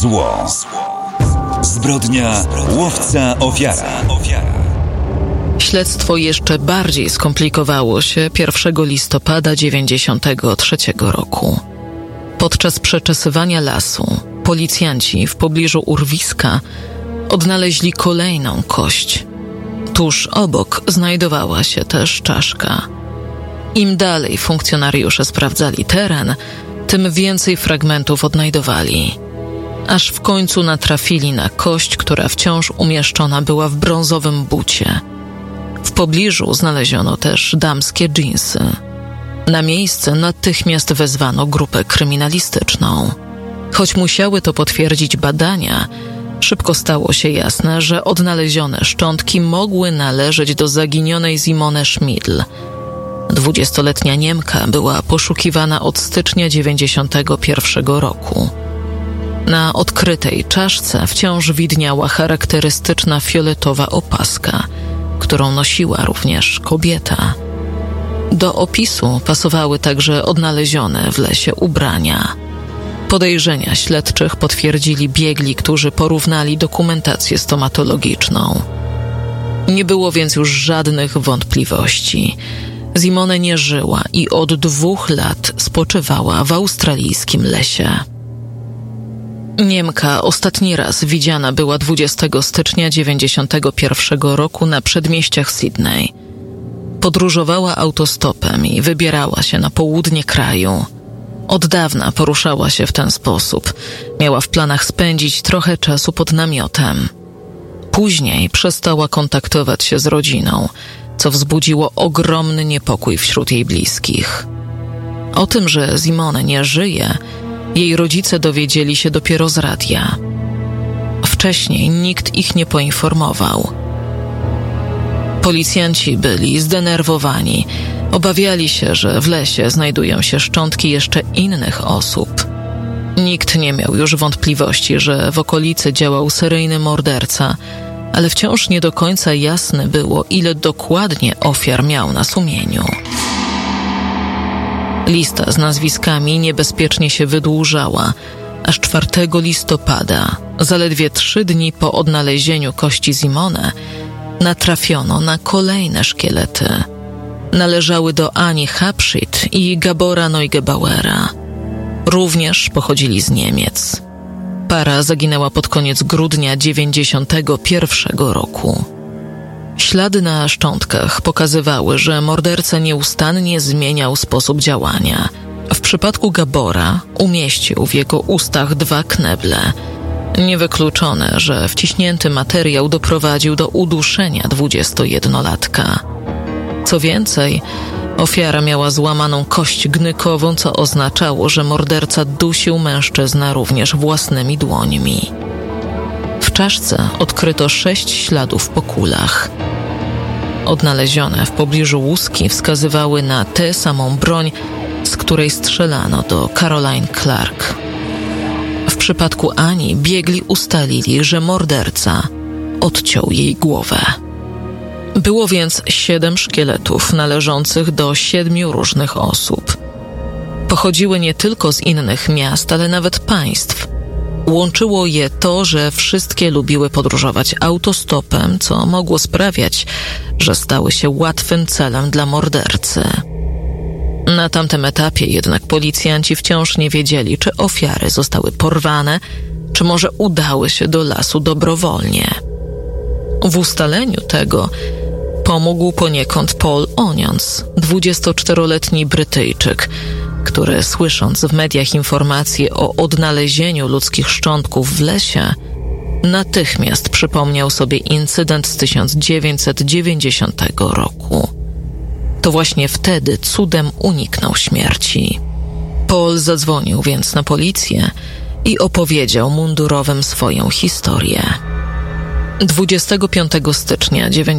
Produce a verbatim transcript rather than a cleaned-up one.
Zło. Zbrodnia łowca ofiara. Śledztwo jeszcze bardziej skomplikowało się pierwszego listopada dziewięćdziesiątego trzeciego roku. Podczas przeczesywania lasu policjanci w pobliżu urwiska odnaleźli kolejną kość. Tuż obok znajdowała się też czaszka. Im dalej funkcjonariusze sprawdzali teren, tym więcej fragmentów odnajdowali. Aż w końcu natrafili na kość, która wciąż umieszczona była w brązowym bucie. W pobliżu znaleziono też damskie dżinsy. Na miejsce natychmiast wezwano grupę kryminalistyczną. Choć musiały to potwierdzić badania, szybko stało się jasne, że odnalezione szczątki mogły należeć do zaginionej Simone Schmidl. Dwudziestoletnia Niemka była poszukiwana od stycznia dziewięćdziesiątego pierwszego roku. Na odkrytej czaszce wciąż widniała charakterystyczna fioletowa opaska, którą nosiła również kobieta. Do opisu pasowały także odnalezione w lesie ubrania. Podejrzenia śledczych potwierdzili biegli, którzy porównali dokumentację stomatologiczną. Nie było więc już żadnych wątpliwości. Simone nie żyła i od dwóch lat spoczywała w australijskim lesie. Niemka ostatni raz widziana była dwudziestego stycznia dziewięćdziesiątego pierwszego roku na przedmieściach Sydney. Podróżowała autostopem i wybierała się na południe kraju. Od dawna poruszała się w ten sposób. Miała w planach spędzić trochę czasu pod namiotem. Później przestała kontaktować się z rodziną, co wzbudziło ogromny niepokój wśród jej bliskich. O tym, że Simone nie żyje, jej rodzice dowiedzieli się dopiero z radia. Wcześniej nikt ich nie poinformował. Policjanci byli zdenerwowani. Obawiali się, że w lesie znajdują się szczątki jeszcze innych osób. Nikt nie miał już wątpliwości, że w okolicy działał seryjny morderca, ale wciąż nie do końca jasne było, ile dokładnie ofiar miał na sumieniu. Lista z nazwiskami niebezpiecznie się wydłużała, aż czwartego listopada, zaledwie trzy dni po odnalezieniu kości Simone, natrafiono na kolejne szkielety. Należały do Ani Hapschitt i Gabora Neugebauera. Również pochodzili z Niemiec. Para zaginęła pod koniec grudnia dziewięćdziesiątego pierwszego roku. Ślady na szczątkach pokazywały, że morderca nieustannie zmieniał sposób działania. W przypadku Gabora umieścił w jego ustach dwa kneble. Niewykluczone, że wciśnięty materiał doprowadził do uduszenia dwudziestojednolatka. Co więcej, ofiara miała złamaną kość gnykową, co oznaczało, że morderca dusił mężczyznę również własnymi dłońmi. W czaszce odkryto sześć śladów po kulach. Odnalezione w pobliżu łuski wskazywały na tę samą broń, z której strzelano do Caroline Clark. W przypadku Ani biegli ustalili, że morderca odciął jej głowę. Było więc siedem szkieletów należących do siedmiu różnych osób. Pochodziły nie tylko z innych miast, ale nawet państw. Łączyło je to, że wszystkie lubiły podróżować autostopem, co mogło sprawiać, że stały się łatwym celem dla mordercy. Na tamtym etapie jednak policjanci wciąż nie wiedzieli, czy ofiary zostały porwane, czy może udały się do lasu dobrowolnie. W ustaleniu tego pomógł poniekąd Paul Onions, dwudziestoczteroletni Brytyjczyk, który, słysząc w mediach informacje o odnalezieniu ludzkich szczątków w lesie, natychmiast przypomniał sobie incydent z tysiąc dziewięćset dziewięćdziesiątego roku. To właśnie wtedy cudem uniknął śmierci. Paul zadzwonił więc na policję i opowiedział mundurowym swoją historię. dwudziestego piątego stycznia tysiąc dziewięćset